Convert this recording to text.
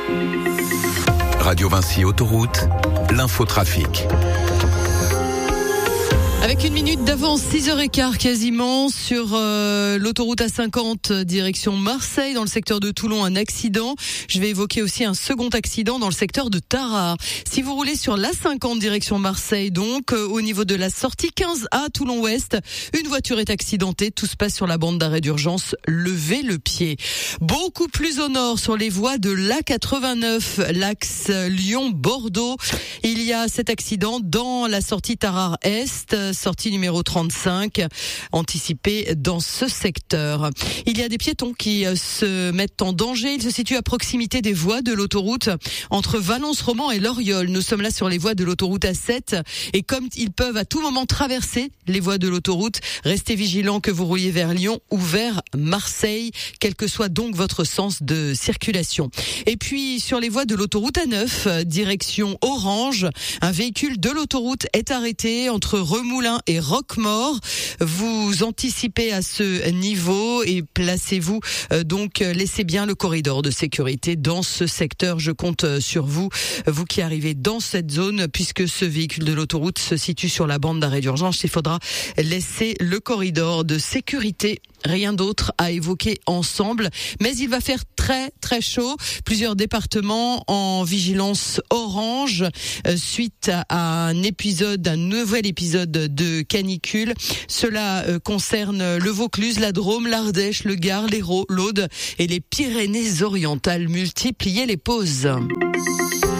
Radio Vinci Autoroute, l'infotrafic. Avec une minute d'avance, 6h15 quasiment, sur l'autoroute A50 direction Marseille, dans le secteur de Toulon, un accident. Je vais évoquer aussi un second accident dans le secteur de Tarare. Si vous roulez sur l'A50 direction Marseille, donc au niveau de la sortie 15A Toulon-Ouest, une voiture est accidentée. Tout se passe sur la bande d'arrêt d'urgence. Levez le pied. Beaucoup plus au nord, sur les voies de l'A89, l'axe Lyon-Bordeaux, il y a cet accident dans la sortie Tarare-Est, sortie numéro 35, anticipée dans ce secteur. Il y a des piétons qui se mettent en danger. Ils se situent à proximité des voies de l'autoroute entre Valence-Romand et Loriol. Nous sommes là sur les voies de l'autoroute A7 et comme ils peuvent à tout moment traverser les voies de l'autoroute, restez vigilants que vous rouliez vers Lyon ou vers Marseille, quel que soit donc votre sens de circulation. Et puis sur les voies de l'autoroute A9, direction Orange, un véhicule de l'autoroute est arrêté entre Remoulins et Roquemaure. Vous anticipez à ce niveau et placez-vous donc laissez bien le corridor de sécurité dans ce secteur. Je compte sur vous, vous qui arrivez dans cette zone, puisque ce véhicule de l'autoroute se situe sur la bande d'arrêt d'urgence. Il faudra laisser le corridor de sécurité. Rien d'autre à évoquer ensemble, mais il va faire très très chaud. Plusieurs départements en vigilance orange suite à un nouvel épisode de canicule. Cela concerne le Vaucluse, la Drôme, l'Ardèche, le Gard, l'Hérault, l'Aude et les Pyrénées-Orientales. Multipliez les pauses.